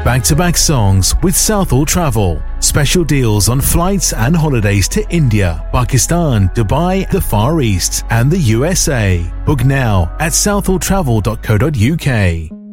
Back-to-back songs with Southall Travel. Special deals on flights and holidays to India, Pakistan, Dubai, the Far East, and the USA. Book now at southalltravel.co.uk.